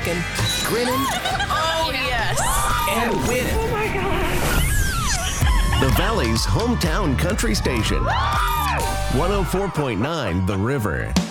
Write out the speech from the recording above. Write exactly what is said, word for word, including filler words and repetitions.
smirking, grinning, Oh, yes. and winning. Oh my God. The Valley's hometown country station. one oh four point nine The River.